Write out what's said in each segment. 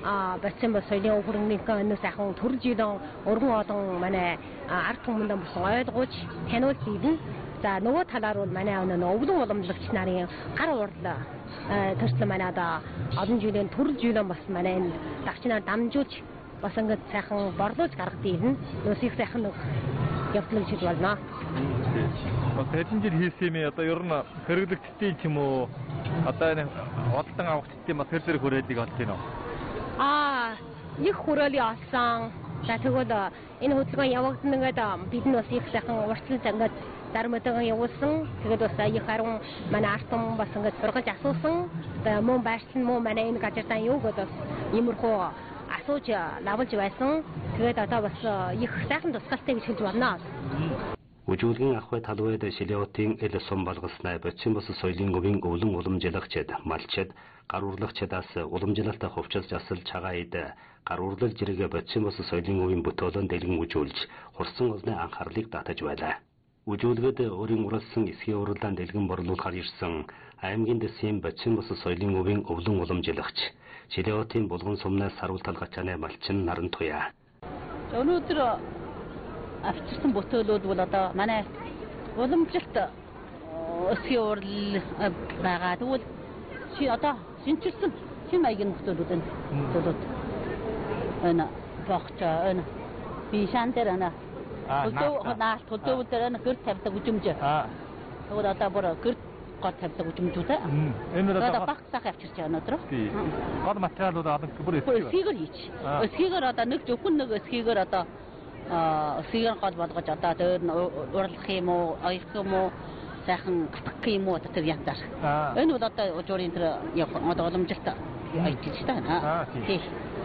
Батсан бас соёлын хөрөнгөний энэ сайхан төрж ирээн өргөн олон манай ард түмэнд болсон ойлгож таниулт ийдэн. За нөгөө талаар бол манай өвлөн уламжлагч нарын гар урал төрслөн манай олон жилийн төрж ирээн бас манай энэ дагчнаар дамжуулж бас ингээд сайхан борлуулж гаргад ийдэн. Нөөс их сайхан нэг явдлыг хийж болно. Хэдэн жил хийсэн юм одоо ер нь хэрэглэгчдийн ч юм уу одоо энэ олдон авахчдын бас тэр зэрэг хүрээлийг олж байна уу? Их хүрээлийг олсон. За тэгвэл энэ хөдөлгөөн явагдана ингээд бид нь бас их сайхан урьдчилан ингээд дарамтайгаа явуулсан. Тэгээд бас их харин манай ард түмэн бас ингээд сургаж асуусан. Мөн байршлан мөн манай энэ газартаа юу гэдэг бас иймэрхүү асууж лавлж байсан. Тэгээд одоо бас их сайхан тусгaalтай гэж хэлж байна. Үжүүлгийн ахвай талвайд шилэотын эл сум болгоснаа Батсан бас соёлын өвийн өвлөн уламжлагчид, малчид, гар урлагчдаас уламжлалтаа хувьчилж асалж чагаид гар урлал жиргээ Батсан бас соёлын өвийн бүтөөлөн дэлгэн үжүүлж хурсан улсны анхаарлыг татаж байлаа. Үжүүлгэд өөрийн уралсан эсхийн уралдаан дэлгэн борлуулахар ирсэн аймгийн дэсийн Батсан бас соёлын өвийн өвлөн уламжлагч шилэотын булган сумнаас саруул талгачааны малчин наран туяа. Өнөөдөр авчирсан бүтээлүүд бол одоо манай уламжлалт эсхийн урал байгаа. Тэгвэл одоо шинжилсэн хэн маягийн бүтээлүүд энэ төлөвд энэ богч энэ бишан дээр энэ хөдөө дээр энэ гэр тавьдаг үжимж. Тэгвэл одоо бүр гэр гот тавьдаг үжимжүүдээ. Энэ одоо багсах авчирч байгаа өнөөдөр. Гол материалууд одоо бүр эсхийгээр хийч. Эсхийгээр одоо нэг зөвхөн нэг эсхийгээр одоо эсхийгээр гол болгож одоо тэр урлах юм уу, оёх юм уу, сайхан гатгах юм уу тэр янзаар. Энэ бол одоо уужрын тэр одоо уламжлалт айтчих таа. Тий.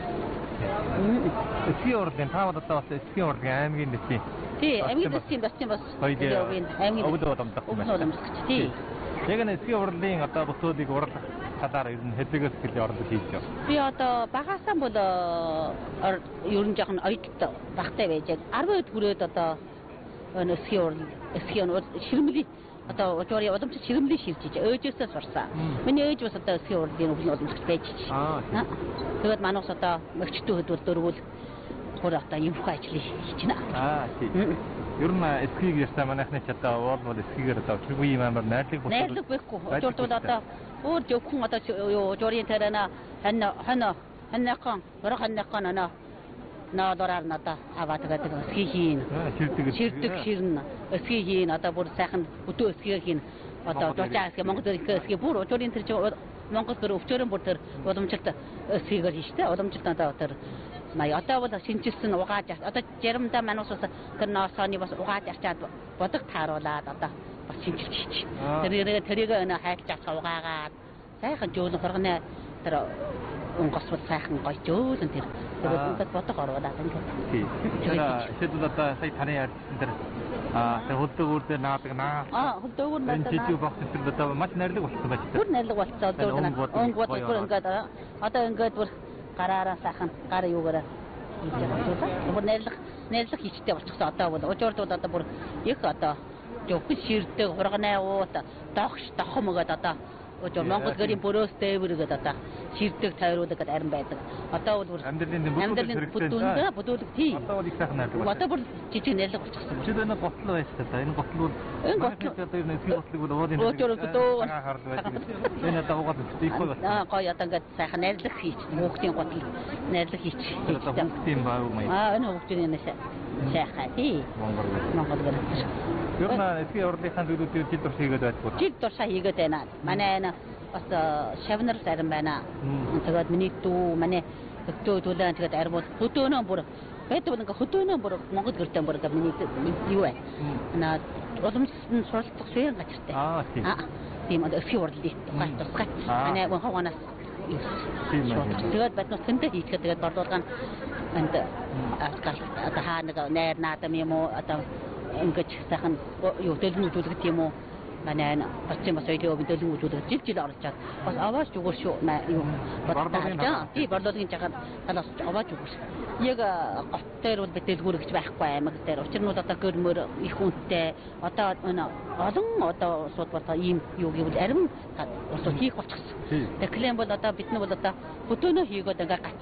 Эсхийн урлагийн таавал одоо бас эсхийн урлагийн аймгийн дэсийн. Тий, аймгийн дэсийн Батсан бас аймгийн уламжлагч. Тий. Яг энэ эсхийн урлагийн одоо бүтээлийг урлах талаар ер нь хэдийгээс хэлж орлол хийж байна. Би одоо багасаа бол ер нь жоохон ойдолтой багтай байж 10-д хүрээд одоо эсхийн ширмэлийн одоо уужрын уламжлалт ширмэлийн ширжиж өөжөөсөө сурсан. Миний ээж бас одоо эсхийн урлагийн өвлөн уламжлагч байж. Тэгээд манайс одоо мөчтөө хөдөл дөрвөл бүр одоо юм хөө ажил хийж байна. Тийм. Ер нь эсхийг ярьсан манайхны ч одоо уул эсхийгээр одоо чиргүй юм амар найрлаг болсон. Найрлаг байхгүй. Уужрууд одоо өөр зөвхөн одоо уужрын тэрэнэ ханнахан наадораар надаа аваад байгаа эсхий хийн. Ширдэг ширнэ. Эсхий хийн одоо бүр сайхан өдөө эсхийг хийн. Одоо дуртай эсхий Монгол эсхий бүр уужрын тэр Монгол гэр өвчөрөн бүр тэр уламжлалт эсхийгээр хийжтэй. Уламжлалт одоо тэр одоо бол шинжилсэн угааж одоо жаримдаа манайс бас тэр ноосооны бас угааж арчаад бодог тааруулаад одоо бас шинжилж хийчих. Тэрийг энэ хайлж авах угаагаад сайхан жөөлөн хоргоны тэр онгоц бол сайхан гоё жөөлөн тэр ингээд бодог оруулаад ингээд. Тийм. Эсвэл одоо сая таны ярьсан тэр тэр хөдөлгүүр дээр наадаг хөдөлгүүр наадаг. Жижиг багц тэр одоо маш найрлаг болсон байж таа. Бүр найрлаг болцоо өнгөд бүр ингээд одоо ингээд бүр гараараа сайхан гар юугаараа хийж байгаа. Бүр найрлах хийчтэй болчихсон. Одоо бол уужрууд одоо бүр их одоо зөвхөн ширдэг хурганы уут дохом гэдэг одоо Монгол гэрийн бөрөөс дээвэр гэдэг одоо ширдэг тойруулдаг гэдэг арин байдаг. Одоо бол амьдралын бүтүүлэг тий. Одоо бол их сайхан найрлаг. Одоо бүр жижиг найрлаг болчихсон. Чи энэ готл байсан та. Энэ готл бол одоо энэ эсхий готлыг бол уулын энэ одоо угаад тийхгүй байна. Гоё одоо ингээд сайхан найрлаг хийч. Хүүхдийн готл найрлаг хийч. Тийм баа юм аа. Энэ хүүхдийн нэсэ. Сайхан тий. Монгол гэр. Ер нь эсхий урлагийн зүйлүүдийг жил турш хийгээд байдаг. Жил туршаа хийгээд байна. Манай энэ бас шавнар зарим байна. Тэгээд миний дүү манай өдөө төлөө тэгээд арим бол хөдөөнөө бүр байдаг ингээ хөдөөнөө бүр Монгол гэртээ бүр миний юу вэ? Наа уламжлалт суралцах суурь газартай. Тийм эсхий урлагийн тухай. Манай хавганаас тэгээд батнаас тэндээ хийхэд тэгээд борлуулган энд одоо хаа нэг найр наадам юм уу одоо ингээд сайхан юу дэлгэн үзүүлэх тийм үү манай Батсан бас соёлын өвийн дэлгэн үзүүлэх жил оролцоод бас аваач зүгээр шүү юу бодлоо тий бодлоогийн жагаад талаас аваач зүгээр яг гот дээр бол дэлгүүр гэж байхгүй аймаг дээр учир нь одоо гөрмөр их үнэтэй одоо олон одоо сууд бата ийм юу гэвэл арим усууд хийх болчихсон. Тэгэхээр бол одоо бид нар бол одоо хөдөөнөө хийгээд ингээд